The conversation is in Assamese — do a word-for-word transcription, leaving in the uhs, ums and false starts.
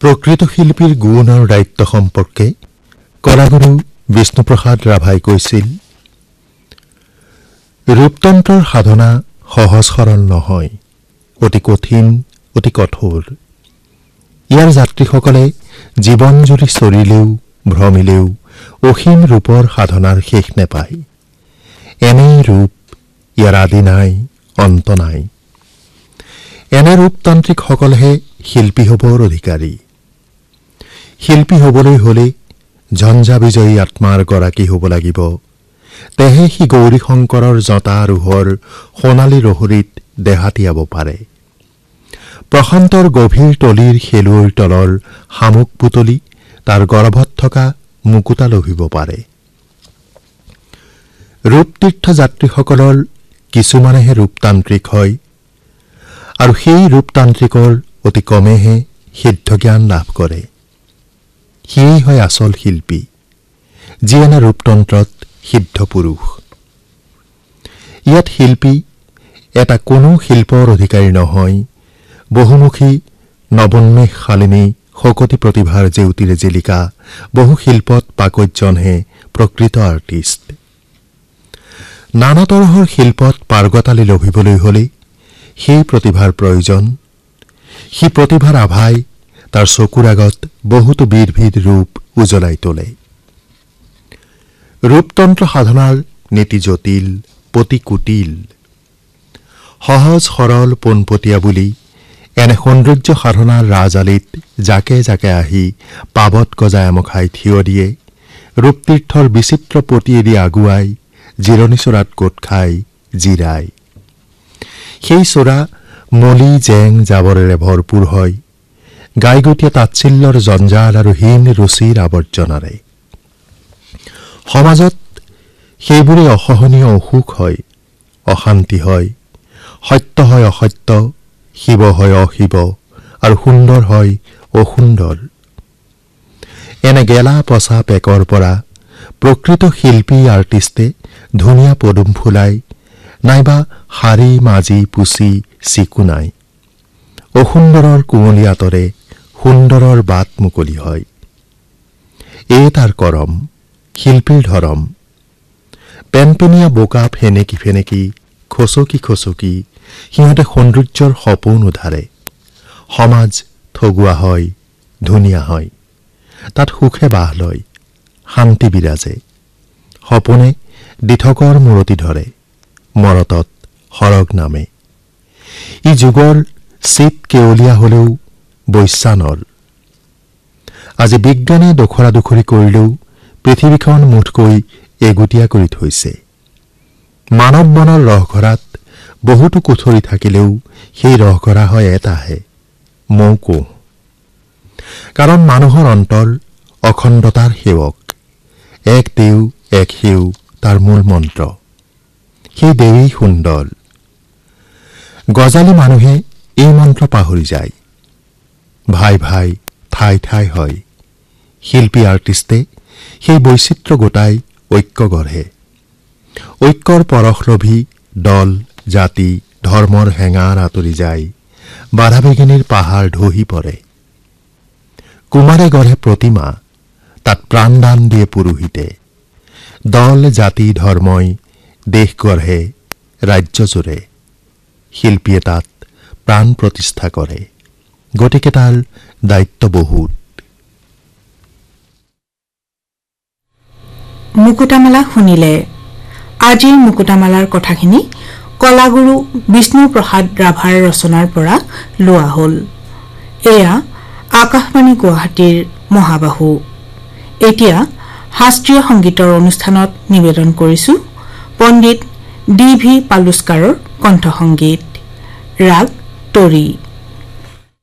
প্ৰকৃত শিল্পীৰ গুণ আৰু দায়িত্ব সম্পৰ্কে কলাগুৰু বিষ্ণুপ্ৰসাদ ৰাভাই কৈছিল, ৰূপতন্ত্ৰৰ সাধনা সহজ সৰল নহয়, অতি কঠিন, অতি কঠোৰ। ইয়াৰ যাত্ৰীসকলে জীৱন জুৰি চৰিলেও ভ্ৰমিলেও অসীম ৰূপৰ সাধনাৰ শেষ নেপায়। এনেই ৰূপ, ইয়াৰ আদি নাই, অন্ত নাই। এনে ৰূপতান্ত্ৰিকসকলেহে শিল্পী হ'বৰ অধিকাৰী। শিল্পী হ'বলৈ হলে ঝঞ্ঝা বিজয়ী আত্মাৰ গৰাকী হ'ব লাগিব। তেহে সি গৌৰী শংকৰৰ জঁটা ৰোহৰ সোণালী ৰহৰীত দেহাতিয়াব পাৰে। প্ৰশান্তৰ গভীৰ তলিৰ খেলুৱৈৰ তলৰ শামুক পুতলি তাৰ গৰ্ভত থকা মুকুতা লভিব পাৰে। ৰূপতীৰ্থ যাত্ৰীসকলৰ কিছুমানেহে ৰূপতান্ত্ৰিক হয়, আৰু সেই ৰূপতান্ত্ৰিকৰ অতি কমেহে সিদ্ধ জ্ঞান লাভ কৰে। সিয়েই হয় আচল শিল্পী, যি এনে ৰূপতন্ত্ৰত সিদ্ধ পুৰুষ। ইয়াত শিল্পী এটা কোনো শিল্পৰ অধিকাৰী নহয়, বহুমুখী নৱোন্মেষশালিনী শকতি প্ৰতিভাৰ জেউতিৰে জিলিকা বহু শিল্পত পাকৈতজনহে প্ৰকৃত আৰ্টিষ্ট। নানা তৰহৰ শিল্পত পাৰ্গতালি লভিবলৈ হলে সেই প্ৰতিভাৰ প্ৰয়োজন। সেই প্ৰতিভাৰ আভাই তাৰ চকুৰ আগত বহুতো বিধবিধ ৰূপ উজ্বলাই তোলে। ৰূপতন্ত্ৰ সাধনাৰ নীতি জটিল, পতি কুটিল। সহজ সৰল পোনপটীয়া বুলি এনে সৌন্দৰ্য সাধনাৰ ৰাজআলিত জাকে জাকে আহি পাবত গজা এমখাই থিয় দিয়ে, ৰূপতীৰ্থৰ বিচিত্ৰ পতিয়েদি আগুৱাই জিৰণি চৰাত গোট খাই জিৰাই। সেই চৰা মলি জেং জাবৰেৰে ভৰপূৰ হয়, গাইগতীয়া তাচ্ছিল্যৰ জঞ্জাল আৰু হীন ৰুচিৰ আৱৰ্জনাৰে। সমাজত সেইবোৰে অসহনীয় অসুখ হয়, অশান্তি হয়, সত্য হয় অসত্য, শিৱ হয় অশিৱ, আৰু সুন্দৰ হয় অসুন্দৰ। এনে গেলা পচা পেকৰ পৰা প্ৰকৃত শিল্পী আৰ্টিষ্টে ধুনীয়া পদুম ফুলাই, নাইবা শাৰী মাজি পুচি চিকুনাই। অসুন্দৰৰ কোমলী আঁতৰে সুন্দৰৰ বাট মুকলি হয়। এই তাৰ কৰম, শিল্পীৰ ধৰম। পেনপেনীয়া বোকা ফেনেকি ফেনেকি খচকি খচকি সিহঁতে সৌন্দৰ্যৰ সপোন উধাৰে। সমাজ ঠগুৱা হয়, ধুনীয়া হয়, তাত সুখে বাহ লয়, শান্তি বিৰাজে। সপোনে দিঠকৰ মূৰতি ধৰে, মৰতত সৰগ নামে। ই যুগৰ চিত কেৱলীয়া হলেও বৈশ্যানৰ। আজি বিজ্ঞানে দোখৰা দোখৰি কৰিলেও পৃথিৱীখন মুঠকৈ এগুটীয়া কৰি থৈছে। মানৱ মনৰ ৰসঘৰাত বহুতো কুঠৰি থাকিলেও সেই ৰসঘৰা হয় এটাহে, মৌকোহ। কাৰণ মানুহৰ অন্তৰ অখণ্ডতাৰ সেৱক। এক দেও এক সেউ তাৰ মূল মন্ত্ৰ। সেই দেৱেই সুন্দৰ। গজালি মানুহে এই মন্ত্ৰ পাহৰি যায়। ভাই ভাই ঠাই ঠাই হয়। শিল্পী আৰ্টিষ্টে সেই বৈচিত্ৰ্য গোটাই ঐক্য গঢ়ে। ঐক্যৰ পৰশ লভি দল জাতি ধৰ্মৰ হেঙাৰ আঁতৰি যায়, বাধা বিঘিনিৰ পাহাৰ ঢহি পৰে। কুমাৰে গঢ়ে প্ৰতিমা, তাত প্ৰাণদান দিয়ে পুৰোহিতে। দল জাতি ধৰ্মই দেশ গঢ়ে ৰাজ্যজোৰে। শিল্পীয়ে তাত প্ৰাণ প্ৰতিষ্ঠা কৰে, গতিকে তাৰ দায়িত্ব বহুত। মুকুতামালা শুনিলে। আজিৰ মুকুতামালাৰ কথাখিনি কলাগুৰু বিষ্ণুপ্ৰসাদ ৰাভাৰ ৰচনাৰ পৰা লোৱা হ'ল। এয়া আকাশবাণী গুৱাহাটীৰ মহাবাহু। এতিয়া শাস্ত্ৰীয় সংগীতৰ অনুষ্ঠানত নিবেদন কৰিছো পণ্ডিত ডি ভি পালুস্কাৰৰ কণ্ঠসংগীত। ৰাগ তৰি।